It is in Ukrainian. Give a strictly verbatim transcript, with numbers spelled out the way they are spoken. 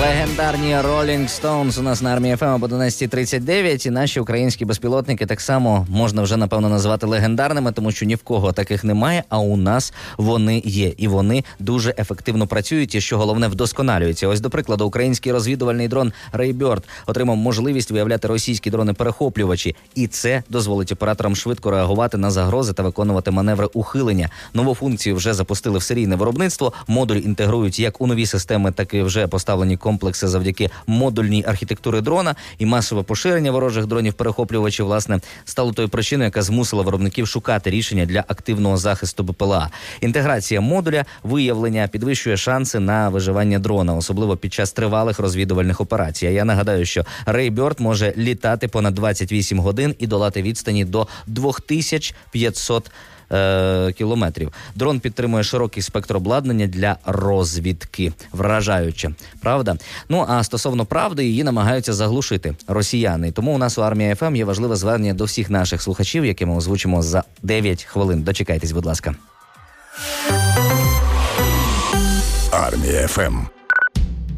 Легендарні Rolling Stones у нас на Армії еф ем об одинадцять тридцять дев'ять, і наші українські безпілотники так само можна вже, напевно, назвати легендарними, тому що ні в кого таких немає, а у нас вони є. І вони дуже ефективно працюють, і, що головне, вдосконалюються. Ось, до прикладу, український розвідувальний дрон Ray Bird отримав можливість виявляти російські дрони-перехоплювачі, і це дозволить операторам швидко реагувати на загрози та виконувати маневри ухилення. Нову функцію вже запустили в серійне виробництво. Модуль інтегрують як у нові системи, так і вже поставлені комплекси завдяки модульній архітектурі дрона, і масове поширення ворожих дронів-перехоплювачів, власне, стало тою причиною, яка змусила виробників шукати рішення для активного захисту БПЛА. Інтеграція модуля виявлення підвищує шанси на виживання дрона, особливо під час тривалих розвідувальних операцій. А я нагадаю, що Ray Bird може літати понад двадцять вісім годин і долати відстані до дві тисячі п'ятсот кілометрів. Дрон підтримує широкий спектр обладнання для розвідки. Вражаюче. Правда? Ну, а стосовно правди, її намагаються заглушити росіяни. Тому у нас у Армії еф ем є важливе звернення до всіх наших слухачів, яке ми озвучимо за дев'ять хвилин. Дочекайтесь, будь ласка. Армія еф ем.